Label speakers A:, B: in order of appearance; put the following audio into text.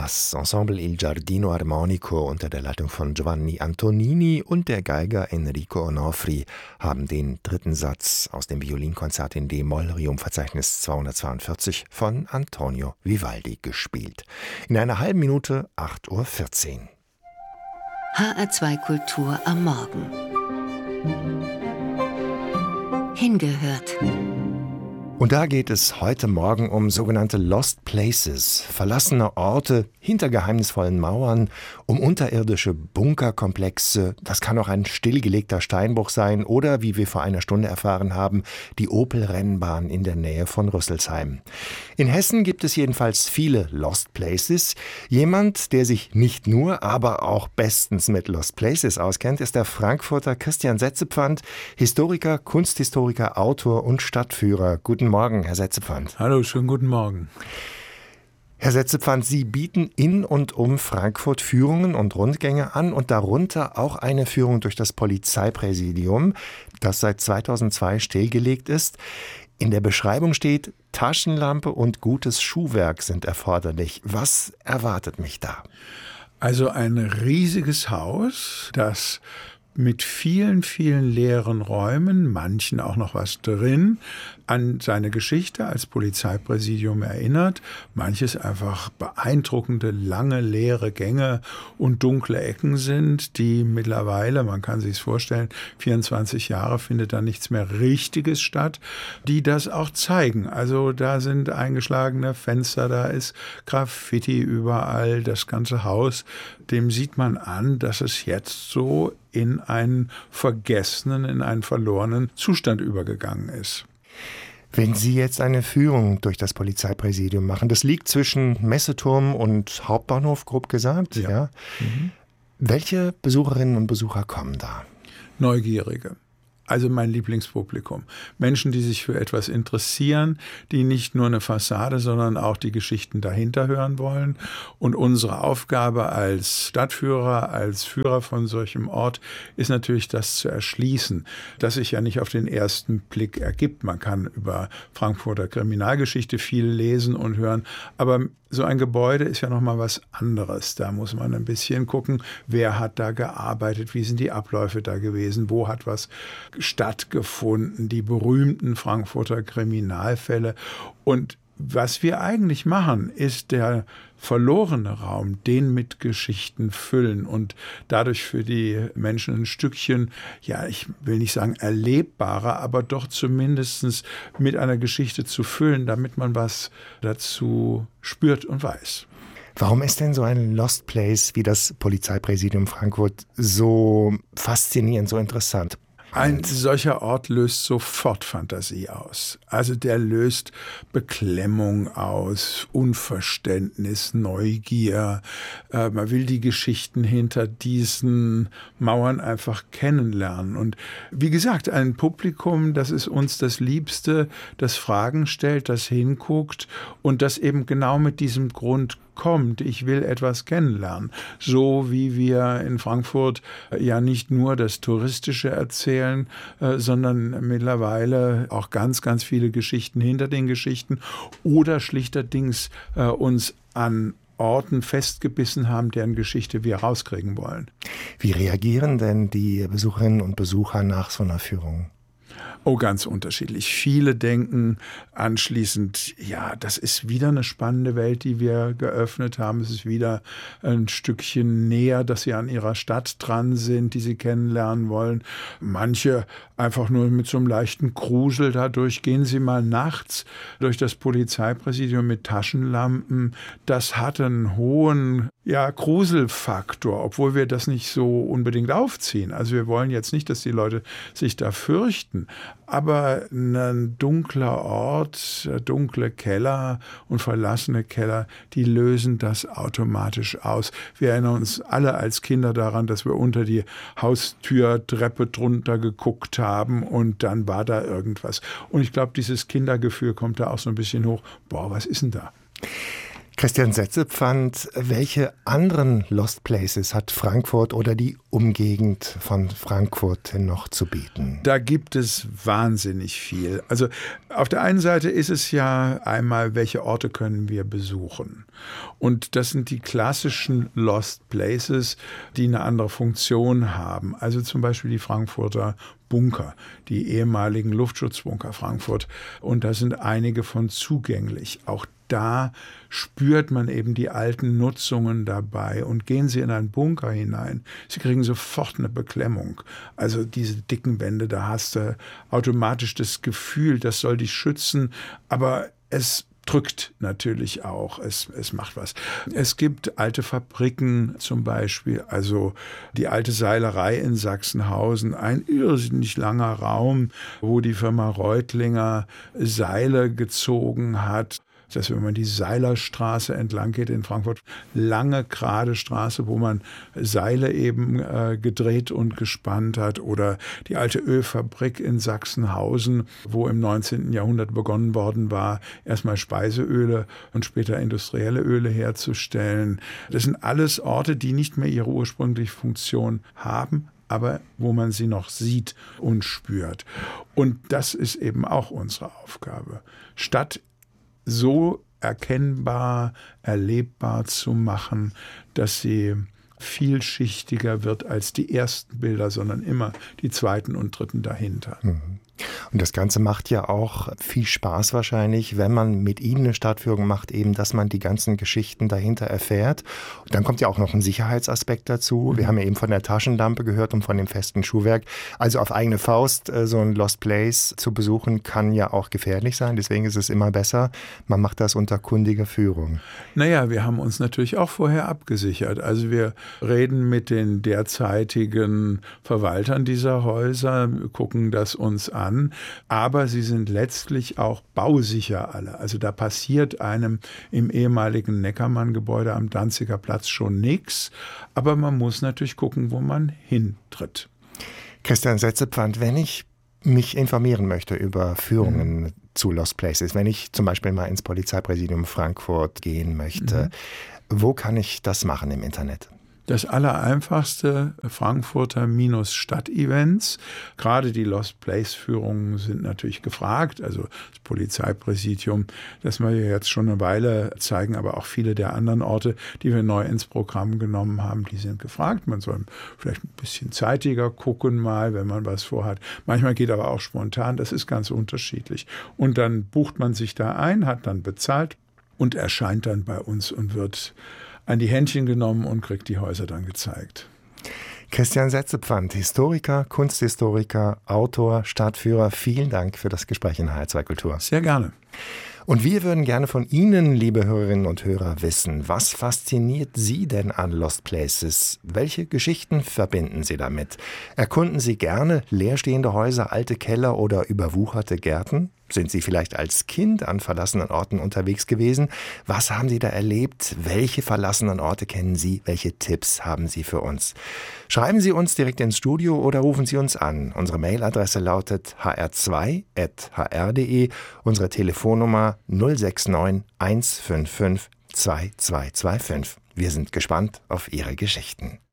A: Das Ensemble Il Giardino Armonico unter der Leitung von Giovanni Antonini und der Geiger Enrico Onofri haben den dritten Satz aus dem Violinkonzert in D-Moll, Requiem-Verzeichnis 242 von Antonio Vivaldi gespielt. In einer halben Minute 8:14 Uhr.
B: HR2 Kultur am Morgen. Hingehört.
A: Und da geht es heute Morgen um sogenannte Lost Places, verlassene Orte hinter geheimnisvollen Mauern, um unterirdische Bunkerkomplexe. Das kann auch ein stillgelegter Steinbruch sein oder, wie wir vor einer Stunde erfahren haben, die Opel-Rennbahn in der Nähe von Rüsselsheim. In Hessen gibt es jedenfalls viele Lost Places. Jemand, der sich nicht nur, aber auch bestens mit Lost Places auskennt, ist der Frankfurter Christian Setzepfand, Historiker, Kunsthistoriker, Autor und Stadtführer. Guten Morgen, Herr Setzepfand.
C: Hallo, schönen guten Morgen.
A: Herr Setzepfand, Sie bieten in und um Frankfurt Führungen und Rundgänge an und darunter auch eine Führung durch das Polizeipräsidium, das seit 2002 stillgelegt ist. In der Beschreibung steht, Taschenlampe und gutes Schuhwerk sind erforderlich. Was erwartet mich da?
C: Also ein riesiges Haus, das mit vielen, vielen leeren Räumen, manchen auch noch was drin, an seine Geschichte als Polizeipräsidium erinnert. Manches einfach beeindruckende, lange, leere Gänge und dunkle Ecken sind, die mittlerweile, man kann sich es vorstellen, 24 Jahre findet da nichts mehr Richtiges statt, die das auch zeigen. Also da sind eingeschlagene Fenster, da ist Graffiti überall, das ganze Haus, dem sieht man an, dass es jetzt so in einen vergessenen, in einen verlorenen Zustand übergegangen ist.
A: Wenn Sie jetzt eine Führung durch das Polizeipräsidium machen, das liegt zwischen Messeturm und Hauptbahnhof, grob gesagt. Ja. Welche Besucherinnen und Besucher kommen da?
C: Neugierige. Also mein Lieblingspublikum. Menschen, die sich für etwas interessieren, die nicht nur eine Fassade, sondern auch die Geschichten dahinter hören wollen. Und unsere Aufgabe als Stadtführer, als Führer von solchem Ort, ist natürlich, das zu erschließen, das sich ja nicht auf den ersten Blick ergibt. Man kann über Frankfurter Kriminalgeschichte viel lesen und hören, aber so ein Gebäude ist ja nochmal was anderes. Da muss man ein bisschen gucken, wer hat da gearbeitet, wie sind die Abläufe da gewesen, wo hat was stattgefunden, die berühmten Frankfurter Kriminalfälle. Und was wir eigentlich machen, ist der verlorene Raum, den mit Geschichten füllen und dadurch für die Menschen ein Stückchen, ja, ich will nicht sagen erlebbarer, aber doch zumindest mit einer Geschichte zu füllen, damit man was dazu spürt und weiß.
A: Warum ist denn so ein Lost Place wie das Polizeipräsidium Frankfurt so faszinierend, so interessant?
C: Ein solcher Ort löst sofort Fantasie aus. Also der löst Beklemmung aus, Unverständnis, Neugier. Man will die Geschichten hinter diesen Mauern einfach kennenlernen. Und wie gesagt, ein Publikum, das ist uns das Liebste, das Fragen stellt, das hinguckt und das eben genau mit diesem Grund kommt, ich will etwas kennenlernen. So wie wir in Frankfurt ja nicht nur das Touristische erzählen, sondern mittlerweile auch ganz, ganz viele Geschichten hinter den Geschichten oder schlichterdings uns an Orten festgebissen haben, deren Geschichte wir rauskriegen wollen.
A: Wie reagieren denn die Besucherinnen und Besucher nach so einer Führung?
C: Oh, ganz unterschiedlich. Viele denken anschließend, ja, das ist wieder eine spannende Welt, die wir geöffnet haben. Es ist wieder ein Stückchen näher, dass sie an ihrer Stadt dran sind, die sie kennenlernen wollen. Manche einfach nur mit so einem leichten Grusel dadurch. Gehen Sie mal nachts durch das Polizeipräsidium mit Taschenlampen. Das hat einen hohen Gruselfaktor, obwohl wir das nicht so unbedingt aufziehen. Also wir wollen jetzt nicht, dass die Leute sich da fürchten, aber ein dunkler Ort, dunkle Keller und verlassene Keller, die lösen das automatisch aus. Wir erinnern uns alle als Kinder daran, dass wir unter die Haustürtreppe drunter geguckt haben und dann war da irgendwas. Und ich glaube, dieses Kindergefühl kommt da auch so ein bisschen hoch. Boah, was ist denn da?
A: Christian Setzepfand, welche anderen Lost Places hat Frankfurt oder die Umgegend von Frankfurt noch zu bieten?
C: Da gibt es wahnsinnig viel. Also auf der einen Seite ist es ja einmal, welche Orte können wir besuchen? Und das sind die klassischen Lost Places, die eine andere Funktion haben. Also zum Beispiel die Frankfurter Bunker, die ehemaligen Luftschutzbunker Frankfurt. Und da sind einige von zugänglich. Auch da spürt man eben die alten Nutzungen dabei. Und gehen Sie in einen Bunker hinein, Sie kriegen sofort eine Beklemmung. Also diese dicken Wände, da hast du automatisch das Gefühl, das soll dich schützen, aber es drückt natürlich auch, es macht was. Es gibt alte Fabriken zum Beispiel, also die alte Seilerei in Sachsenhausen, ein irrsinnig langer Raum, wo die Firma Reutlinger Seile gezogen hat. Dass wenn man die Seilerstraße entlang geht in Frankfurt, lange gerade Straße, wo man Seile eben gedreht und gespannt hat. Oder die alte Ölfabrik in Sachsenhausen, wo im 19. Jahrhundert begonnen worden war, erstmal Speiseöle und später industrielle Öle herzustellen. Das sind alles Orte, die nicht mehr ihre ursprüngliche Funktion haben, aber wo man sie noch sieht und spürt. Und das ist eben auch unsere Aufgabe. Stadt so erkennbar, erlebbar zu machen, dass sie vielschichtiger wird als die ersten Bilder, sondern immer die zweiten und dritten dahinter.
A: Und das Ganze macht ja auch viel Spaß wahrscheinlich, wenn man mit Ihnen eine Stadtführung macht, eben, dass man die ganzen Geschichten dahinter erfährt. Und dann kommt ja auch noch ein Sicherheitsaspekt dazu. Wir haben ja eben von der Taschenlampe gehört und von dem festen Schuhwerk. Also auf eigene Faust so ein Lost Place zu besuchen, kann ja auch gefährlich sein. Deswegen ist es immer besser, man macht das unter kundiger Führung.
C: Naja, wir haben uns natürlich auch vorher abgesichert. Also wir reden mit den derzeitigen Verwaltern dieser Häuser, gucken das uns an. Aber sie sind letztlich auch bausicher alle. Also da passiert einem im ehemaligen Neckermann-Gebäude am Danziger Platz schon nichts. Aber man muss natürlich gucken, wo man hintritt.
A: Christian Setzepfand, wenn ich mich informieren möchte über Führungen zu Lost Places, wenn ich zum Beispiel mal ins Polizeipräsidium Frankfurt gehen möchte, wo kann ich das machen im Internet?
C: Das Allereinfachste, Frankfurter-Stadt-Events. Gerade die Lost-Place-Führungen sind natürlich gefragt. Also das Polizeipräsidium, das wir jetzt schon eine Weile zeigen, aber auch viele der anderen Orte, die wir neu ins Programm genommen haben, die sind gefragt. Man soll vielleicht ein bisschen zeitiger gucken mal, wenn man was vorhat. Manchmal geht aber auch spontan, das ist ganz unterschiedlich. Und dann bucht man sich da ein, hat dann bezahlt und erscheint dann bei uns und wird an die Händchen genommen und kriegt die Häuser dann gezeigt.
A: Christian Setzepfand, Historiker, Kunsthistoriker, Autor, Stadtführer, vielen Dank für das Gespräch in HR2 Kultur.
C: Sehr gerne.
A: Und wir würden gerne von Ihnen, liebe Hörerinnen und Hörer, wissen, was fasziniert Sie denn an Lost Places? Welche Geschichten verbinden Sie damit? Erkunden Sie gerne leerstehende Häuser, alte Keller oder überwucherte Gärten? Sind Sie vielleicht als Kind an verlassenen Orten unterwegs gewesen? Was haben Sie da erlebt? Welche verlassenen Orte kennen Sie? Welche Tipps haben Sie für uns? Schreiben Sie uns direkt ins Studio oder rufen Sie uns an. Unsere Mailadresse lautet hr2@hr.de, unsere Telefonnummer 069 155 2225. Wir sind gespannt auf Ihre Geschichten.